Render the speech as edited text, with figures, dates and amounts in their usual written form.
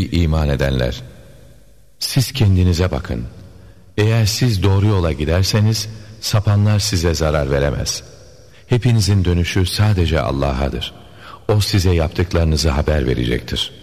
Ey iman edenler! Siz kendinize bakın. Eğer siz doğru yola giderseniz sapanlar size zarar veremez. Hepinizin dönüşü sadece Allah'adır. O size yaptıklarınızı haber verecektir.